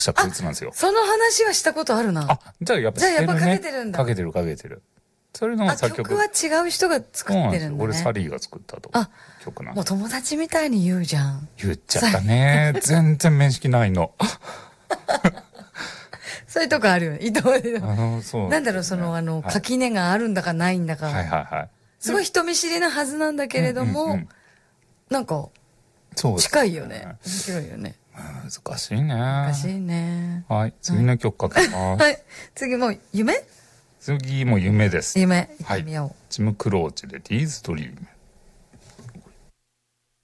したこいつなんですよ。 その話はしたことあるな。 あ、じゃあやっぱじゃあやっぱかしてるね。 けてるんだ。 かけてるかけてる。それの作曲。 曲は違う人が作ってるんだね。 俺サリーが作ったと曲なんもう友達みたいに言うじゃん。 言っちゃったね。全然面識ないの。 そういうとこあるよね。伊藤で。 そう、 なんだろう、垣根があるんだかないんだか。 はいはいはい。 すごい人見知りなはずなんだけれども、なんか、近いよね。面白いよね。 難しいね。 難しいね。 はい。次の曲かけます。 はい。次も夢次も夢です。 夢。行ってみよう。 ジム・クローチで These Dream。